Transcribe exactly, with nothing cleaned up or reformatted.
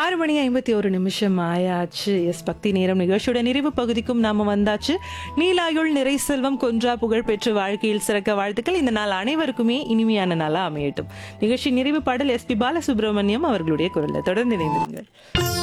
ஆறு மணி ஐம்பத்தி ஒரு நிமிஷம் ஆயாச்சு. எஸ், பக்தி நேரம் நிகழ்ச்சியோட நிறைவு பகுதிக்கும் நாம வந்தாச்சு. நீலாயுள் நிறை செல்வம் குன்றா புகழ் பெற்று வாழ்க்கையில் சிறக்க வாழ்த்துக்கள். இந்த நாள் அனைவருக்குமே இனிமையான நாளா அமையட்டும். நிகழ்ச்சி நிறைவு பாடல் எஸ் பி பாலசுப்ரமணியம் அவர்களுடைய குரல்ல தொடர்ந்து இணைந்திருங்கள்.